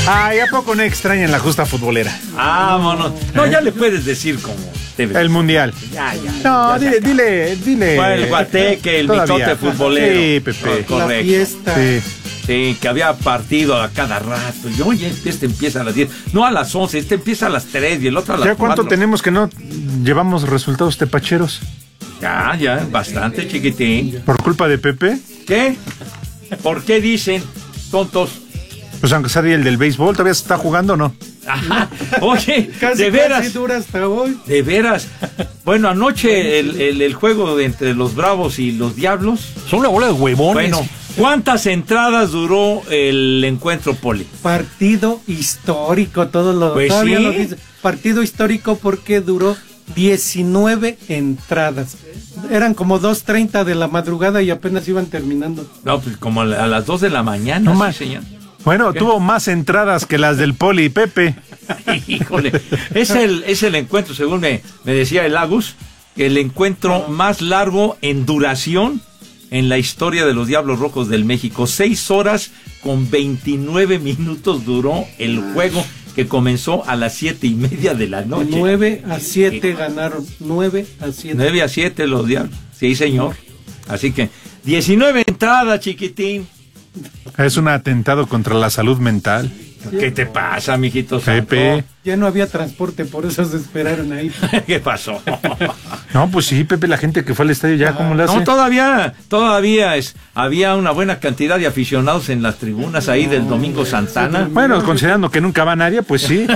Ay, ¿a poco no extrañan la justa futbolera? Vámonos. No, ya le puedes decir como el mundial. Ya. No, ya dile. Fue el guateque, el Todavía. bichote futbolero. Sí, Pepe. Correcto. La fiesta. Sí. Sí, que había partido a cada rato. Y oye, este empieza a las 10. No a las 11, este empieza a las 3 y el otro a las 4. ¿Ya cuánto tenemos que no llevamos resultados tepacheros? Ya, bastante, chiquitín. ¿Por culpa de Pepe? ¿Qué? ¿Por qué dicen, tontos? Pues aunque sea el del béisbol, ¿todavía se está jugando o no? Ajá. Oye, Casi de veras. casi dura hasta hoy. De veras. Bueno, anoche el juego entre los Bravos y los Diablos. Son una bola de huevones. Bueno, ¿cuántas entradas duró el encuentro, Poli? Partido histórico, todo lo Pues todavía sí. lo dice. Partido histórico porque duró 19 entradas. Eran como 2:30 de la madrugada y apenas iban terminando. No, pues como a las 2 de la mañana. No sí, más. señor. Bueno, tuvo más entradas que las del Poli y Pepe. Híjole, es el encuentro, según me decía el Agus, el encuentro más largo en duración en la historia de los Diablos Rojos del México. 6 horas con 29 minutos duró el juego, que comenzó a las 7:30 de la noche. 9-7 ganaron. 9-7. 9-7 los Diablos. Sí, señor. Así que 19 entradas, chiquitín. Es un atentado contra la salud mental. ¿Qué te pasa, mijito santo? Pepe. Ya no había transporte, por eso se esperaron ahí. ¿Qué pasó? No, pues sí, Pepe, la gente que fue al estadio ya, ¿cómo le hace? No, todavía había una buena cantidad de aficionados en las tribunas ahí del Domingo Santana. Bueno, considerando que nunca va nadie, pues sí.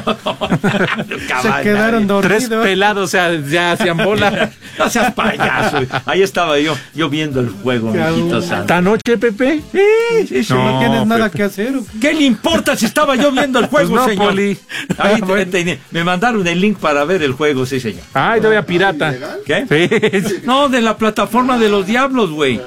Se quedaron dormidos. 3 pelados, o sea, ya hacían bola. No seas payaso. Ahí estaba yo viendo el juego, mijito santo. ¿Esta noche, Pepe? Sí. No, No tienes nada Pepe. que hacer. ¿O qué? ¿Qué le importa si estaba yo viendo el juego, Pues no, señor? Poli. Ahí me mandaron el link para ver el juego, sí, señor. Ay, todavía pirata. ¿Qué? Sí. No, de la plataforma de los Diablos, güey.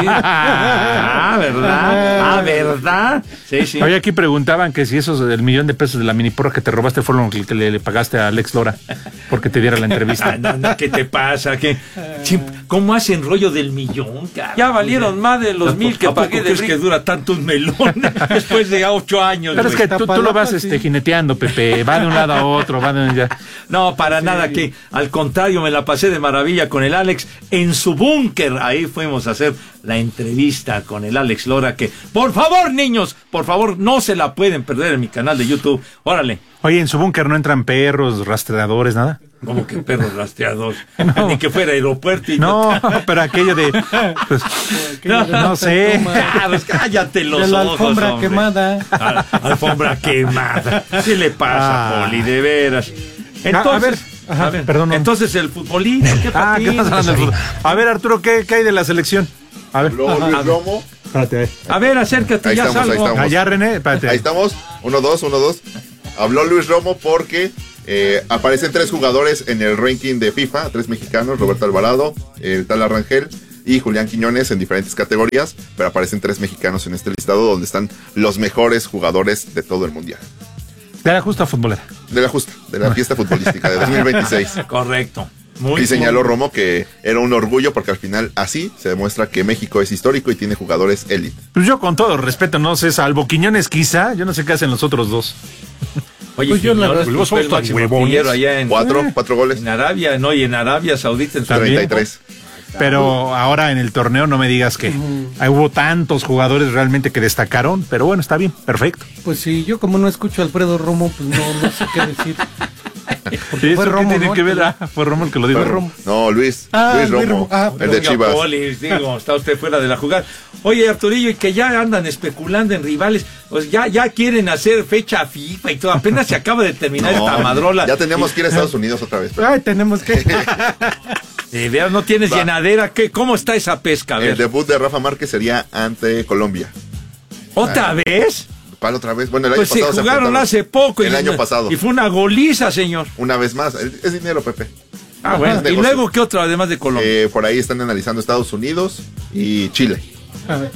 ¿Verdad? Sí. Oye, aquí preguntaban que si esos del $1,000,000 de la mini porra que te robaste fueron los que le pagaste a Alex Lora porque te diera la entrevista. No, ¿qué te pasa? ¿Cómo hacen rollo del millón, cara? Ya valieron más de los 1,000 que pagué de que dura tanto un melón después de 8 años. Pero es güey. que tú lo vas jineteando, Pepe. Va de un lado a otro, ya. No, para nada, que al contrario, me la pasé de maravilla con el Alex en su búnker. Ahí fuimos a hacer la entrevista con el Alex Lora, que por favor, niños, por favor, no se la pueden perder en mi canal de YouTube. Órale. Oye, en su búnker no entran perros, rastreadores, nada. Como que perro rastreador. No. Ni que fuera aeropuerto. No, pero aquello de... Pues, no sé. Pues cállate los De la ojos, alfombra hombre. quemada. Alfombra quemada. ¿Qué le pasa, Poli? De veras. Entonces, a ver, perdón. Entonces el futbolito, ¿qué ¿qué estás hablando del fútbol? A ver, Arturo, ¿qué hay de la selección? A ver. Luego Luis Romo. Espérate, A ver, acércate, Ahí ya estamos, salgo. ahí estamos. allá, René, espérate. Ahí estamos. 1-2. Habló Luis Romo porque aparecen 3 jugadores en el ranking de FIFA, 3 mexicanos, Roberto Alvarado, el tal Arrangel y Julián Quiñones en diferentes categorías, pero aparecen 3 mexicanos en este listado donde están los mejores jugadores de todo el mundial. De la justa futbolera. De la fiesta futbolística de 2026. Correcto. Y señaló Romo que era un orgullo porque al final así se demuestra que México es histórico y tiene jugadores élite. Pues yo con todo respeto, no sé, salvo Quiñones quizá, yo no sé qué hacen los otros dos. Oye, Pues yo la verdad, Quiñones fue el máximo artillero allá en 4 goles. en Arabia, no, y en Arabia Saudita en su 33. Pero ahora en el torneo no me digas que hubo tantos jugadores realmente que destacaron, pero bueno, está bien, perfecto. Pues sí, yo como no escucho a Alfredo Romo, pues no sé qué decir. ¿Y fue eso Romo, qué tiene ¿no? que ver? Fue Romo el que lo dijo. Fue Romo. No, Luis Luis Romo, Romo. Ah, el de Oiga, Chivas. Poli, digo, está usted fuera de la jugada. Oye, Arturillo, y que ya andan especulando en rivales, pues ya quieren hacer fecha FIFA y todo. Apenas se acaba de terminar esta madrola. Ya teníamos que ir a Estados Unidos otra vez. Ay, tenemos que... Veas, no tienes llenadera. ¿Cómo está esa pesca? A ver. El debut de Rafa Márquez sería ante Colombia. ¿Otra vez? ¿Cuál otra vez? Bueno, el año Pues se pasado jugaron enfrentaron. hace poco. El año pasado. Y fue una goliza, señor. Una vez más. Es dinero, Pepe. Ah, bueno. Es ¿Y negocio. luego qué otra, además de Colombia? Por ahí están analizando Estados Unidos y Chile. A ver.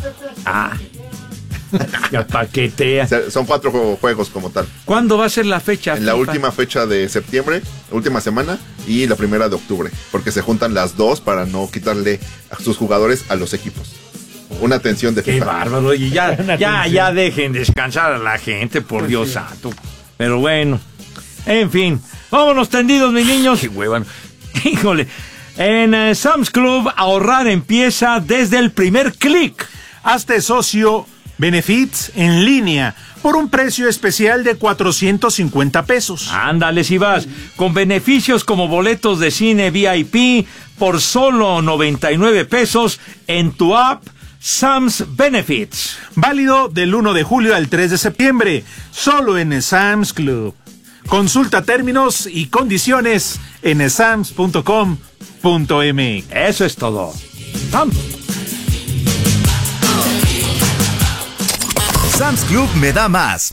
Ya paquetea. O sea, son 4 juegos como tal. ¿Cuándo va a ser la fecha? En la FIFA? última fecha de septiembre, última semana, y la primera de octubre. Porque se juntan las dos para no quitarle a sus jugadores a los equipos. una atención de Qué FIFA. bárbaro. Y ya dejen descansar a la gente, por Dios santo. Pero bueno, en fin, vámonos tendidos, mis niños. Qué hueva. Híjole, en Sam's Club ahorrar empieza desde el primer clic. Hazte socio Benefits en línea por un precio especial de 450 pesos. Ándale si vas, con beneficios como boletos de cine VIP por solo 99 pesos en tu app Sam's Benefits. Válido del 1 de julio al 3 de septiembre, solo en Sam's Club. Consulta términos y condiciones en sams.com.mx. Eso es todo. Sam's. Sam's Club me da más.